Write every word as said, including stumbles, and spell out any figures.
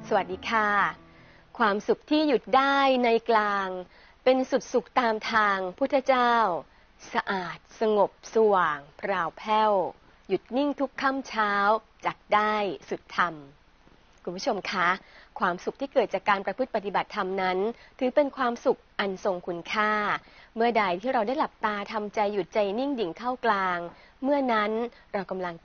สวัสดีค่ะความสุขที่หยุดได้ในกลางเป็นสุดสุขตามทางพุทธเจ้าสะอาดสงบสว่างพราวแผ้วหยุดนิ่งทุกค่ำเช้าจักได้สุดธรรมคุณผู้ชมคะความสุขที่เกิดจากการประพฤติปฏิบัติธรรมนั้นถือเป็นความสุขอันทรงคุณค่าเมื่อใดที่เราได้หลับตาทำใจหยุดใจนิ่งดิ่งเข้ากลางเมื่อนั้นเรากำลัง